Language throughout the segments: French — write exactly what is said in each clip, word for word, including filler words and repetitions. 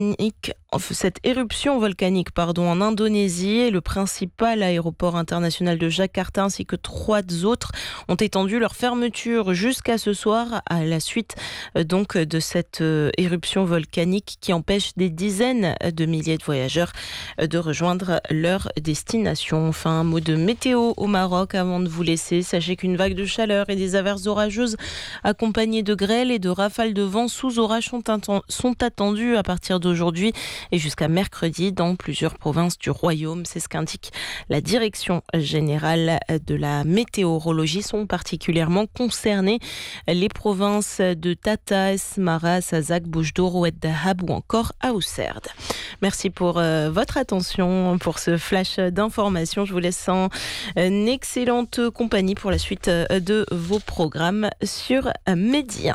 Cette éruption volcanique pardon, en Indonésie et le principal aéroport international de Jakarta ainsi que trois autres ont étendu leur fermeture jusqu'à ce soir à la suite donc de cette éruption volcanique qui empêche des dizaines de milliers de voyageurs de rejoindre leur destination. Enfin, un mot de météo au Maroc avant de vous laisser. Sachez qu'une vague de chaleur et des averses orageuses accompagnées de grêle et de rafales de vent sous orage sont, sont attendues à partir d'aujourd'hui et jusqu'à mercredi dans plusieurs provinces du royaume. C'est ce qu'indique la direction générale de la météorologie. Sont particulièrement concernées les provinces de Tata, Esmara, Sazak, Boujdour, Oued Dahab ou encore Aousserd. Merci pour euh, votre attention, pour ce flash d'informations. Je vous laisse en une excellente compagnie pour la suite de vos programmes sur Média.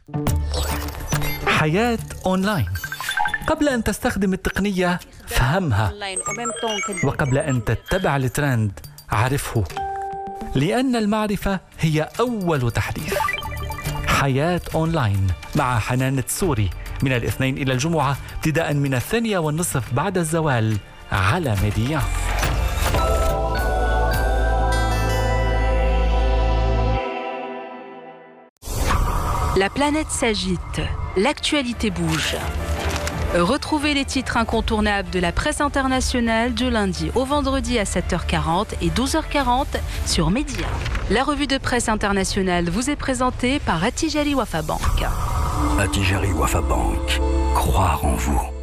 حياة أونلاين. قبل أن تستخدم التقنية فهمها، وقبل أن تتبع الترند عرفه، لأن المعرفة هي أول تحديث. حياة أونلاين مع حنان التسوري من الاثنين إلى الجمعة ابتداء من الثانية والنصف بعد الزوال على ميديا. La planète s'agite, l'actualité bouge. Retrouvez les titres incontournables de la presse internationale du lundi au vendredi à sept heures quarante et douze heures quarante sur Média. La revue de presse internationale vous est présentée par Attijari Wafa Bank. Attijari Wafa Bank. Croire en vous.